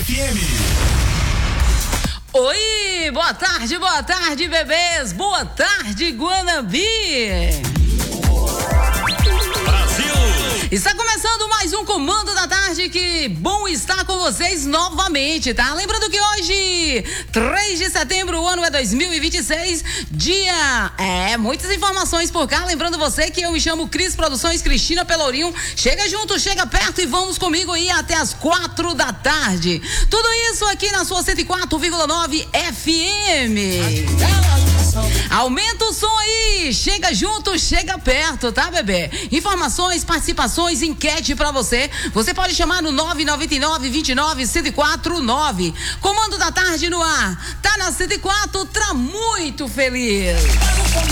FM. Oi, boa tarde, bebês. Boa tarde, Guanambi. Está começando mais um Comando da Tarde, que bom estar com vocês novamente, tá? Lembrando que hoje, 3 de setembro, o ano é 2026, muitas informações por cá. Lembrando você que eu me chamo Cris Produções, Cristina Pelourinho. Chega junto, chega perto e vamos comigo aí até as 4 da tarde. Tudo isso aqui na sua 104,9 FM. Aumenta o som aí, chega junto, chega perto, tá, bebê? Informações, participações, enquete pra você. Você pode chamar no 999-29-1049. Comando da Tarde no ar. Tá na 104, tá muito feliz.